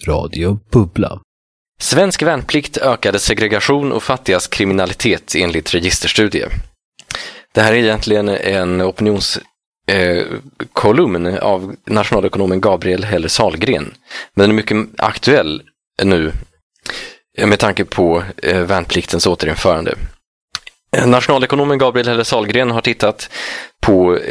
Radio Bubbla. Svensk värnplikt ökade segregation och fattigas kriminalitet enligt registerstudie. Det här är egentligen en opinionskolumn av nationalekonomen Gabriel Heller Sahlgren. Men den är mycket aktuell nu med tanke på värnpliktens återinförande. Nationalekonomen Gabriel Heller Sahlgren har tittat på